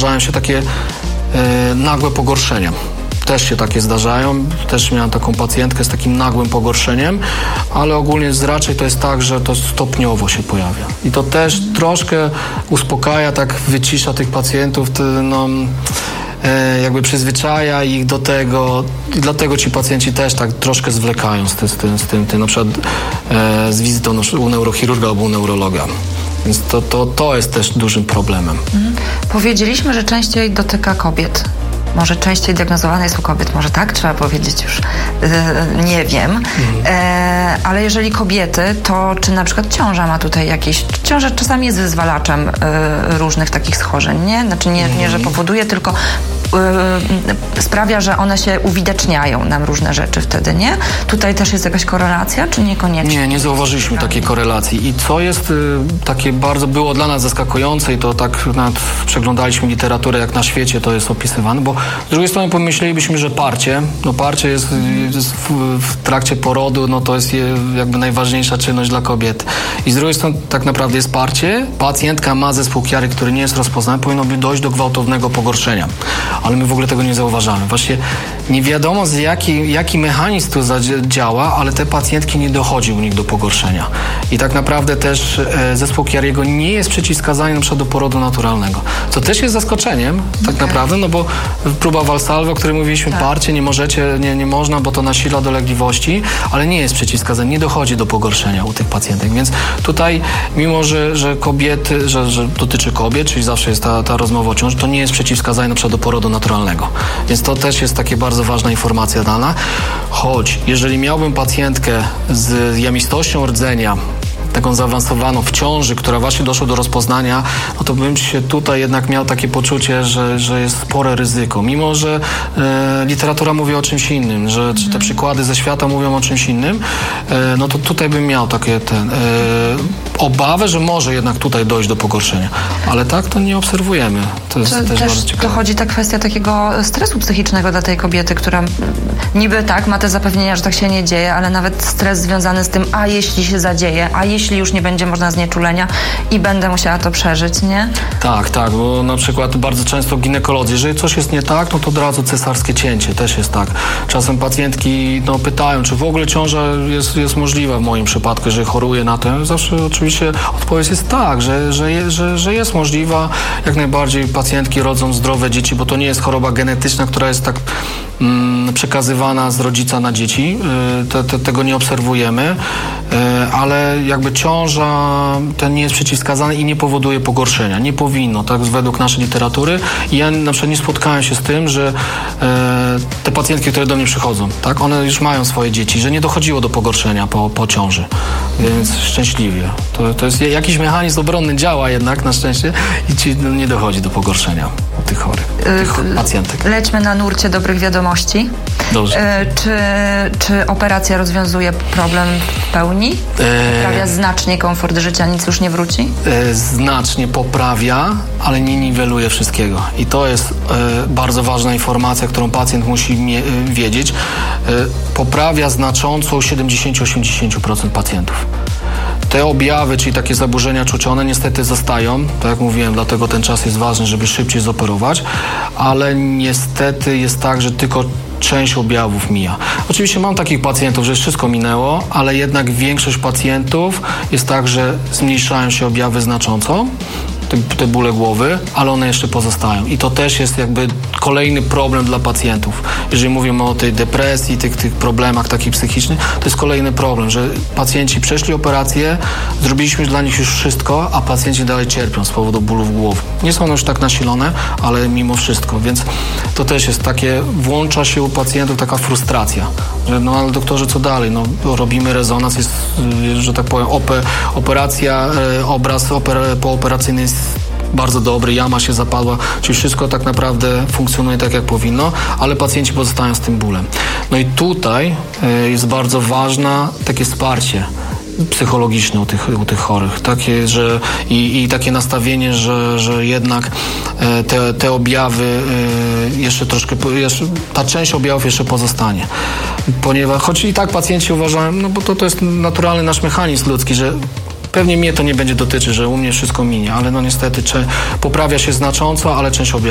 zdarzają się takie nagłe pogorszenia. Też się takie zdarzają. Też miałem taką pacjentkę z takim nagłym pogorszeniem, ale ogólnie raczej to jest tak, że to stopniowo się pojawia. I to też troszkę uspokaja, tak wycisza tych pacjentów, jakby przyzwyczaja ich do tego i dlatego ci pacjenci też tak troszkę zwlekają z tym na przykład z wizytą u neurochirurga albo u neurologa. Więc to jest też dużym problemem. Powiedzieliśmy, że częściej dotyka kobiet. Może częściej diagnozowane jest u kobiet, może tak trzeba powiedzieć już, nie wiem. Ale jeżeli kobiety, to czy na przykład ciąża ma tutaj jakieś... Ciąża czasami jest wyzwalaczem różnych takich schorzeń, nie? Znaczy nie, że powoduje, tylko sprawia, że one się uwidaczniają nam różne rzeczy wtedy, nie? Tutaj też jest jakaś korelacja, czy niekoniecznie? Nie zauważyliśmy takiej korelacji. I co jest takie bardzo było dla nas zaskakujące i to tak nawet przeglądaliśmy literaturę, jak na świecie to jest opisywane, bo z drugiej strony pomyślelibyśmy, że parcie jest w trakcie porodu, to jest jakby najważniejsza czynność dla kobiety. I z drugiej strony tak naprawdę jest parcie, pacjentka ma zespół Chiary, który nie jest rozpoznany, powinno by dojść do gwałtownego pogorszenia. Ale my w ogóle tego nie zauważamy. Właśnie nie wiadomo jaki mechanizm tu działa, ale te pacjentki nie dochodzi u nich do pogorszenia. I tak naprawdę też zespół Chiariego nie jest przeciwwskazany na przykład do porodu naturalnego. Co też jest zaskoczeniem tak naprawdę, bo próba Valsalva, o której mówiliśmy, parcie, nie można, bo to nasila dolegliwości, ale nie jest przeciwwskazany, nie dochodzi do pogorszenia u tych pacjentek. Więc tutaj, mimo że kobiety, że dotyczy kobiet, czyli zawsze jest ta rozmowa o ciąży, to nie jest przeciwwskazane na przykład do porodu naturalnego. Więc to też jest takie bardzo ważna informacja dana. Choć, jeżeli miałbym pacjentkę z jamistością rdzenia, taką zaawansowaną w ciąży, która właśnie doszła do rozpoznania, to bym się tutaj jednak miał takie poczucie, że jest spore ryzyko. Mimo że literatura mówi o czymś innym, że te przykłady ze świata mówią o czymś innym, to tutaj bym miał takie obawę, że może jednak tutaj dojść do pogorszenia. Ale tak to nie obserwujemy. To jest też bardzo ciekawe. Dochodzi ta kwestia takiego stresu psychicznego dla tej kobiety, która niby ma te zapewnienia, że tak się nie dzieje, ale nawet stres związany z tym, a jeśli się zadzieje, a jeśli już nie będzie można znieczulenia i będę musiała to przeżyć, nie? Tak, bo na przykład bardzo często ginekolodzy, jeżeli coś jest nie tak, to od razu cesarskie cięcie, też jest tak. Czasem pacjentki pytają, czy w ogóle ciąża jest możliwa w moim przypadku, jeżeli choruję na to. Zawsze oczywiście odpowiedź jest tak, że jest możliwa. Jak najbardziej pacjentki rodzą zdrowe dzieci, bo to nie jest choroba genetyczna, która jest tak przekazywana z rodzica na dzieci. Tego nie obserwujemy, ale jakby ciąża nie jest przeciwwskazana i nie powoduje pogorszenia. Nie powinno, tak według naszej literatury. I ja na przykład nie spotkałem się z tym, że te pacjentki, które do mnie przychodzą, tak, one już mają swoje dzieci, że nie dochodziło do pogorszenia po ciąży. Więc szczęśliwie. To jest jakiś mechanizm obronny działa jednak na szczęście i nie dochodzi do pogorszenia u tych chorych, tych pacjentek. Lećmy na nurcie dobrych wiadomości. Dobrze. Czy operacja rozwiązuje problem w pełni? Poprawia znacznie komfort życia, nic już nie wróci? Znacznie poprawia, ale nie niweluje wszystkiego. I to jest bardzo ważna informacja, którą pacjent musi wiedzieć. Poprawia znacząco u 70-80% pacjentów. Te objawy, czyli takie zaburzenia czucione niestety zostają, tak jak mówiłem, dlatego ten czas jest ważny, żeby szybciej zoperować, ale niestety jest tak, że tylko część objawów mija. Oczywiście mam takich pacjentów, że już wszystko minęło, ale jednak większość pacjentów jest tak, że zmniejszają się objawy znacząco, te bóle głowy, ale one jeszcze pozostają. I to też jest jakby kolejny problem dla pacjentów. Jeżeli mówimy o tej depresji, tych problemach takich psychicznych, to jest kolejny problem, że pacjenci przeszli operację, zrobiliśmy dla nich już wszystko, a pacjenci dalej cierpią z powodu bólów głowy. Nie są one już tak nasilone, ale mimo wszystko, więc to też jest takie, włącza się u pacjentów taka frustracja, że ale doktorze, co dalej? Robimy rezonans, jest, że tak powiem, operacja, obraz pooperacyjny jest bardzo dobry, jama się zapadła, czyli wszystko tak naprawdę funkcjonuje tak, jak powinno, ale pacjenci pozostają z tym bólem. I tutaj jest bardzo ważne takie wsparcie psychologiczne u tych chorych. Takie, że i takie nastawienie, że jednak te objawy jeszcze troszkę, ta część objawów jeszcze pozostanie. Ponieważ, choć i tak pacjenci uważają, bo to jest naturalny nasz mechanizm ludzki, że pewnie mnie to nie będzie dotyczyć, że u mnie wszystko minie, ale niestety poprawia się znacząco, ale część objawów